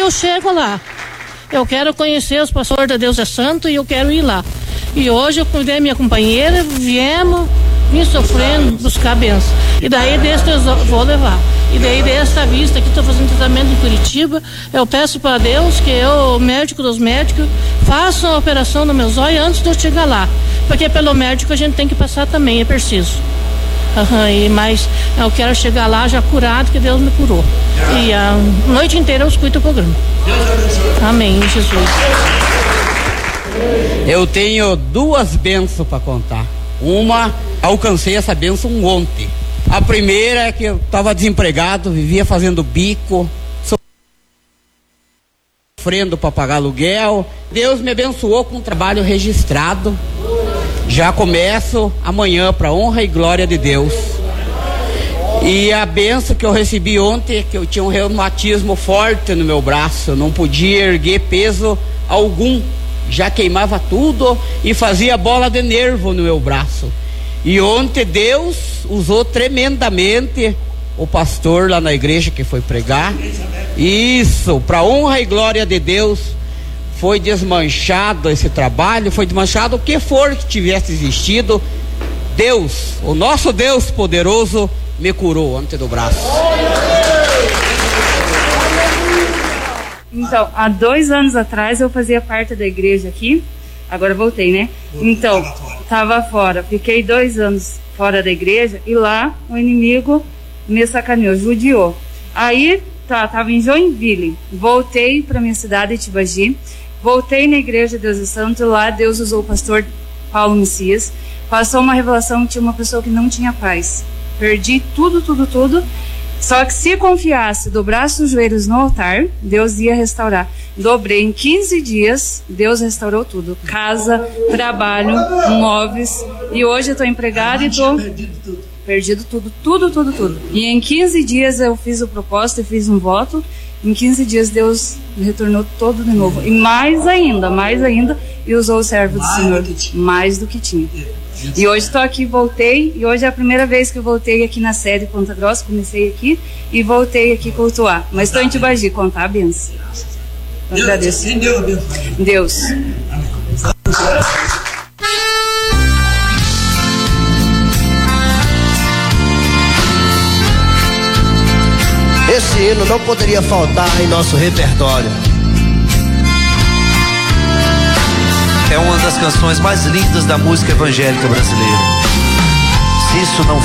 eu chego lá. Eu quero conhecer os pastores de Deus é Santo e eu quero ir lá. E hoje eu convidei a minha companheira, vim sofrendo, buscar a benção. E daí desse eu vou levar. E daí dessa vista aqui, estou fazendo tratamento em Curitiba, eu peço para Deus que eu, o médico dos médicos, faça uma operação no meu zóio antes de eu chegar lá. Porque pelo médico a gente tem que passar também, é preciso. Mas eu quero chegar lá já curado, que Deus me curou. E a noite inteira eu escuto o programa. Amém, Jesus. Eu tenho duas bênçãos para contar. Uma, alcancei essa bênção ontem. A primeira é que eu estava desempregado, vivia fazendo bico, sofrendo para pagar aluguel. Deus me abençoou com um trabalho registrado. Já começo amanhã para honra e glória de Deus. E a benção que eu recebi ontem é que eu tinha um reumatismo forte no meu braço, eu não podia erguer peso algum, já queimava tudo e fazia bola de nervo no meu braço. E ontem Deus usou tremendamente o pastor lá na igreja que foi pregar. Isso, para honra e glória de Deus, foi desmanchado esse trabalho, foi desmanchado o que for que tivesse existido. Deus, o nosso Deus poderoso, me curou ontem do braço. Então, há 2 anos atrás eu fazia parte da igreja aqui, agora voltei, né? Então, estava fora, fiquei 2 anos fora da igreja e lá o inimigo me sacaneou, judiou. Aí, estava em Joinville, voltei para minha cidade, Itibagi, voltei na igreja Deus é Santo, lá Deus usou o pastor Paulo Messias, passou uma revelação que tinha uma pessoa que não tinha paz. Perdi tudo. Só que se confiasse, dobrasse os joelhos no altar, Deus ia restaurar. Dobrei em 15 dias, Deus restaurou tudo. Casa, trabalho, móveis. E hoje eu estou empregada e estou perdido tudo. E em 15 dias eu fiz o propósito e fiz um voto. Em 15 dias Deus me retornou todo de novo. E mais ainda, e usou o servo do Senhor. Mais do que tinha. E hoje estou aqui, voltei, e hoje é a primeira vez que eu voltei aqui na sede Ponta Grossa, comecei aqui e voltei aqui cultuar. Mas estou em Tibagi, contar a benção. Eu agradeço. Quem deu a benção? Deus. Esse hino não poderia faltar em nosso repertório. É uma das canções mais lindas da música evangélica brasileira. Se isso não